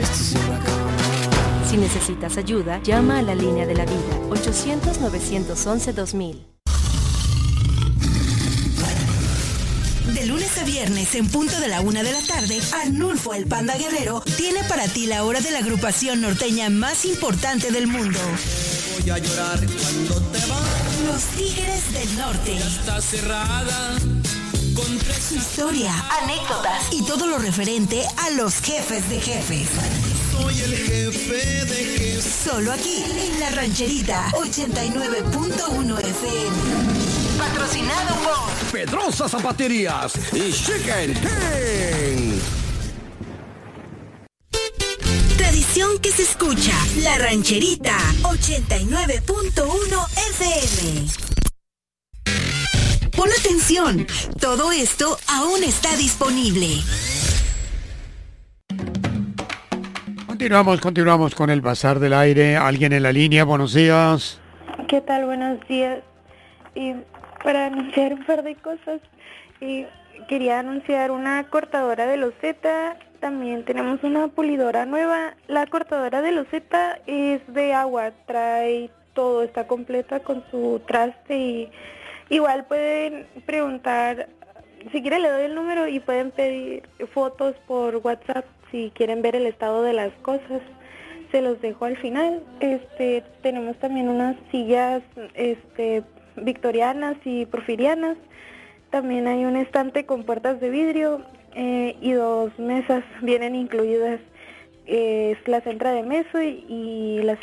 Si necesitas ayuda, llama a la línea de la vida, 800-911-2000. De lunes a viernes, en punto de la 1 de la tarde, Arnulfo el Panda Guerrero tiene para ti la hora de la agrupación norteña más importante del mundo. Voy a llorar cuando te vas. Los Tigres del Norte. Ya está cerrada. Con tres historia, anécdotas y todo lo referente a los jefes de jefes. Soy el jefe de jefes. Solo aquí, en La Rancherita, 89.1 FM. Patrocinado por Pedrosa Zapaterías y Chicken King. Tradición que se escucha. La Rancherita, 89.1 FM. Pon atención, todo esto aún está disponible. Continuamos con el Bazar del Aire. ¿Alguien en la línea? Buenos días. ¿Qué tal? Buenos días. Y para anunciar un par de cosas, quería anunciar una cortadora de loseta. También tenemos una pulidora nueva. La cortadora de loseta es de agua, trae todo, está completa con su traste y igual pueden preguntar, si quieren le doy el número y pueden pedir fotos por WhatsApp si quieren ver el estado de las cosas. Se los dejo al final. Tenemos también unas sillas victorianas y porfirianas. También hay un estante con puertas de vidrio y 2 mesas vienen incluidas. Es la centra de mesa y la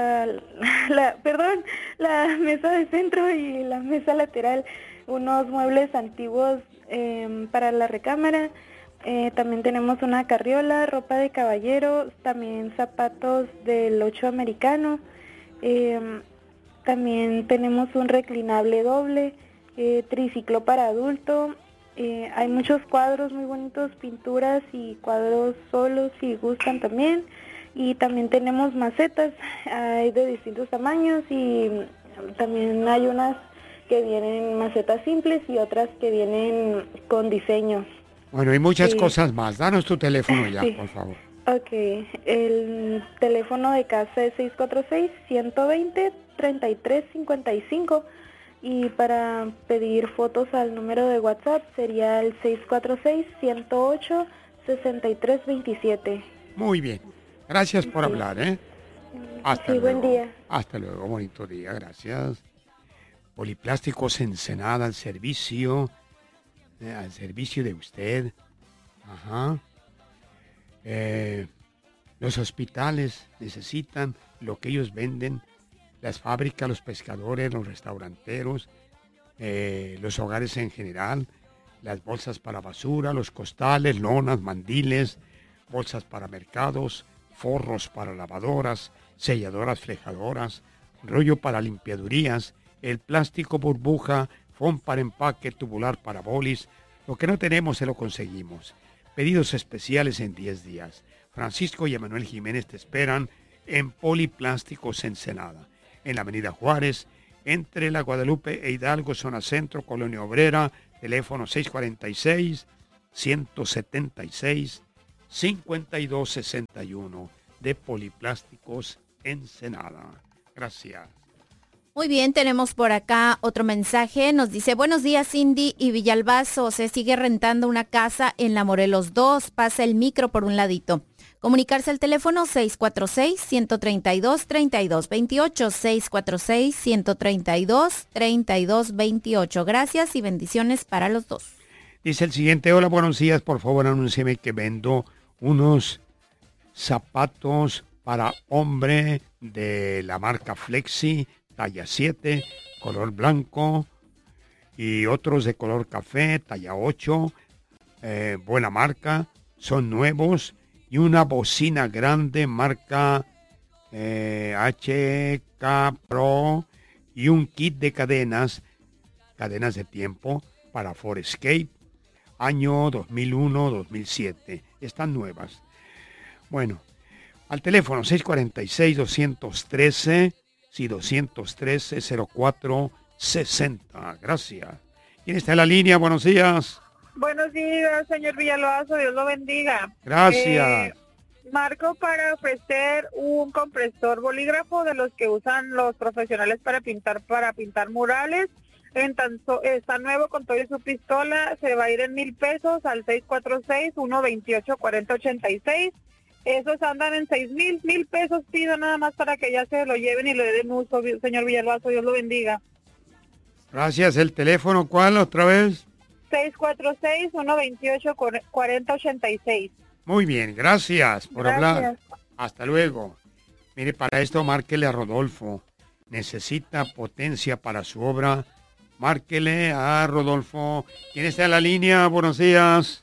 mesa de centro y la mesa lateral, unos muebles antiguos para la recámara. También tenemos una carriola, ropa de caballero, también zapatos del 8 americano. También tenemos un reclinable doble, triciclo para adulto. Hay muchos cuadros muy bonitos, pinturas y cuadros solos si gustan también. Y también tenemos macetas, hay de distintos tamaños y también hay unas que vienen macetas simples y otras que vienen con diseño. Bueno, hay muchas cosas más. Danos tu teléfono ya, por favor. Ok, el teléfono de casa es 646-120-3355 y para pedir fotos al número de WhatsApp sería el 646-108-6327. Muy bien. Gracias por hablar, ¿eh? Hasta luego. Buen día. Hasta luego, bonito día, gracias. Poliplásticos Ensenada al servicio de usted. Ajá. Los hospitales necesitan lo que ellos venden, las fábricas, los pescadores, los restauranteros, los hogares en general, las bolsas para basura, los costales, lonas, mandiles, bolsas para mercados, forros para lavadoras, selladoras, fregadoras, rollo para limpiadurías, el plástico burbuja, foam para empaque, tubular para bolis. Lo que no tenemos se lo conseguimos. Pedidos especiales en 10 días. Francisco y Emanuel Jiménez te esperan en Poliplásticos Ensenada, en la Avenida Juárez, entre la Guadalupe e Hidalgo, zona centro, Colonia Obrera, teléfono 646-176-5261 de Poliplásticos Ensenada. Gracias. Muy bien, tenemos por acá otro mensaje. Nos dice, buenos días Cindy y Villalbazo. Se sigue rentando una casa en la Morelos 2. Pasa el micro por un ladito. Comunicarse al teléfono 646-132-3228. 646-132-3228. Gracias y bendiciones para los dos. Dice el siguiente, hola, buenos días. Por favor, anúncieme que vendo unos zapatos para hombre de la marca Flexi, talla 7, color blanco, y otros de color café, talla 8, buena marca, son nuevos, y una bocina grande, marca HK Pro, y un kit de cadenas de tiempo para Forescape, año 2001-2007, están nuevas. Bueno, al teléfono 646-213, sí, 213-0460. Gracias. ¿Quién está en la línea? Buenos días. Buenos días, señor Villalbazo. Dios lo bendiga. Gracias. Marco para ofrecer un compresor bolígrafo de los que usan los profesionales para pintar murales. Está nuevo con todo y su pistola, se va a ir en 1,000 pesos al 646-128-4086. Esos andan en 6,000 pesos, pido nada más para que ya se lo lleven y le den uso, señor Villalbazo, Dios lo bendiga. Gracias, ¿el teléfono cuál otra vez? 646-128-4086. Muy bien, gracias por hablar. Hasta luego. Mire, para esto márquele a Rodolfo. Necesita potencia para su obra. Márquele a Rodolfo. ¿Quién está en la línea? Buenos días.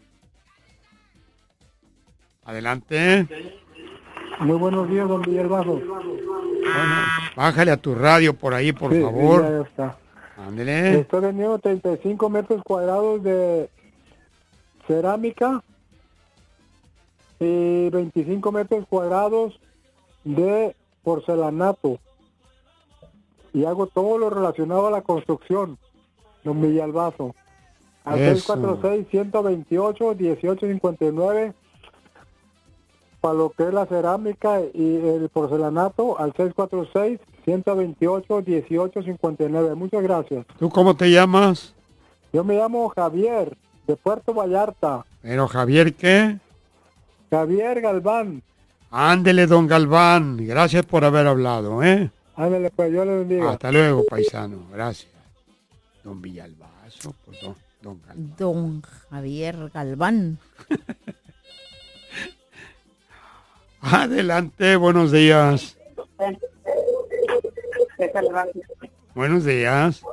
Adelante. Muy buenos días, don Villalbazo. Bueno, bájale a tu radio por ahí, por favor. Ya está. Ándele. Estoy vendiendo 35 metros cuadrados de cerámica y 25 metros cuadrados de porcelanato. Y hago todo lo relacionado a la construcción, don Villalbazo. Al 646-128-1859 para lo que es la cerámica y el porcelanato, al 646-128-1859. Muchas gracias. ¿Tú cómo te llamas? Yo me llamo Javier, de Puerto Vallarta. ¿Pero Javier qué? Javier Galván. Ándele, don Galván. Gracias por haber hablado, ¿eh? Ándele, pues, yo le bendiga. Hasta luego, paisano. Gracias. Don Villalbazo, pues, don Galván. Don Javier Galván. Adelante, buenos días. Buenos días.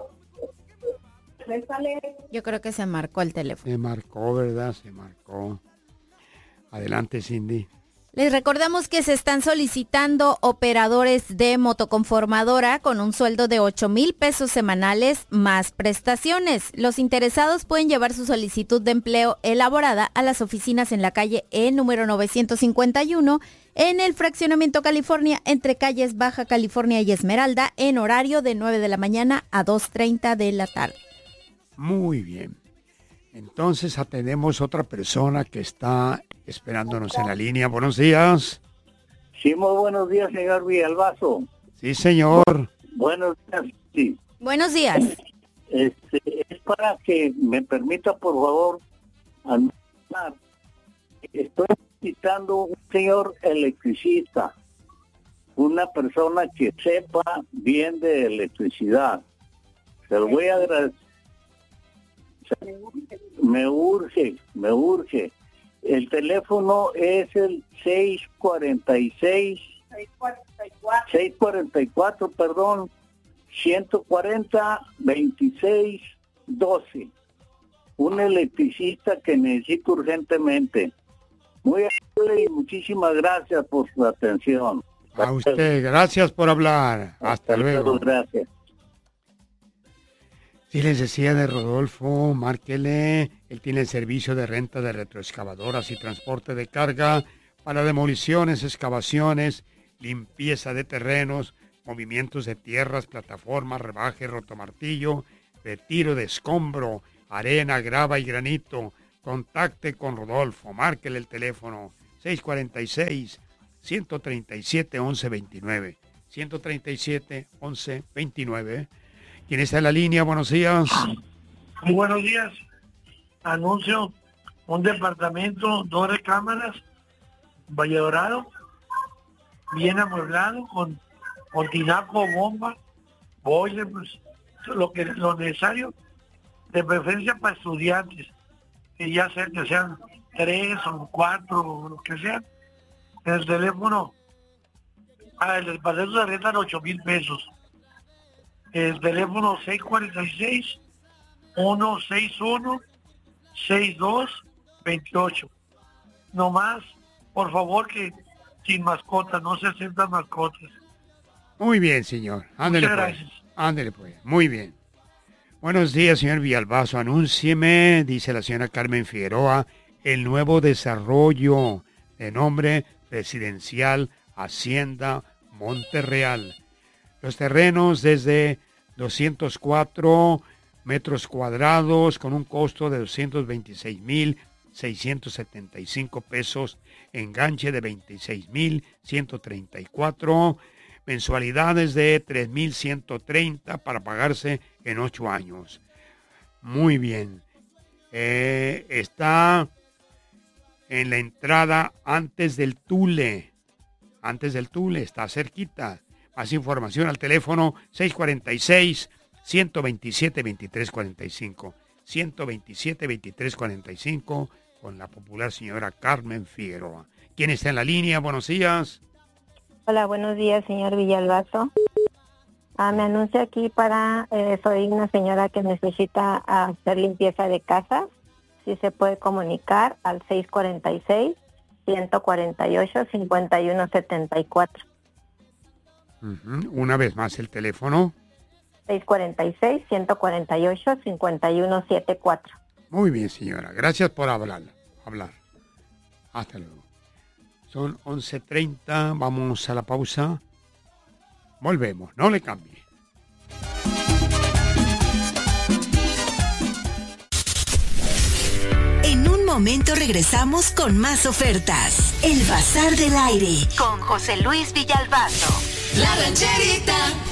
Yo creo que se marcó el teléfono. Se marcó, ¿verdad? Se marcó. Adelante, Cindy. Les recordamos que se están solicitando operadores de motoconformadora con un sueldo de 8,000 pesos semanales más prestaciones. Los interesados pueden llevar su solicitud de empleo elaborada a las oficinas en la calle E número 951 en el Fraccionamiento California entre calles Baja California y Esmeralda en horario de 9 de la mañana a 2:30 de la tarde. Muy bien. Entonces atendemos otra persona que está esperándonos en la línea. Buenos días. Sí, muy buenos días, señor Villalbazo. Sí, señor. Buenos días, sí. Buenos días. Es para que me permita, por favor, anunciar. Estoy citando un señor electricista, una persona que sepa bien de electricidad. Se lo voy a agradecer. Me urge. El teléfono es el 644, perdón, 140-2612. Un electricista que necesito urgentemente. Muy amable y muchísimas gracias por su atención. A usted, gracias por hablar. Hasta luego. Gracias. Si les decía de Rodolfo, márquele. Él tiene el servicio de renta de retroexcavadoras y transporte de carga para demoliciones, excavaciones, limpieza de terrenos, movimientos de tierras, plataformas, rebaje, rotomartillo, retiro de escombro, arena, grava y granito. Contacte con Rodolfo. Márquele el teléfono 646-137-1129. 137-1129. ¿Quién está en la línea? Buenos días. Muy buenos días. Anuncio un departamento, 2 recámaras, Valle Dorado, bien amueblado, con tinaco, bomba, boiler, pues, lo necesario, de preferencia para estudiantes, que ya sea que sean 3 o 4 o lo que sea. El teléfono, el departamento se rentan 8,000 pesos. El teléfono 646-161-6228. Nomás, por favor, que sin mascotas, no se aceptan mascotas. Muy bien, señor. Ándele, muchas pues. gracias. Ándele, pues. Muy bien. Buenos días, señor Villalbazo. Anúncieme, dice la señora Carmen Figueroa, el nuevo desarrollo de nombre Residencial Hacienda Monterreal. Los terrenos desde 204 metros cuadrados con un costo de 226,000 675 pesos, enganche de 26,134, mensualidades de 3,130 para pagarse en 8 años. Muy bien. Está en la entrada antes del Tule. Antes del Tule, está cerquita. Más información al teléfono 646-127-2345. 127-2345 con la popular señora Carmen Figueroa. ¿Quién está en la línea? Buenos días. Hola, buenos días, señor Villalbazo. Me anuncio aquí soy una señora que necesita hacer limpieza de casa. Si se puede comunicar al 646-148-5174. Una vez más el teléfono. 646-148-5174. Muy bien, señora. Gracias por hablar. Hasta luego. Son 11:30. Vamos a la pausa. Volvemos. No le cambie. En un momento regresamos con más ofertas. El Bazar del Aire con José Luis Villalbazo. La Rancherita.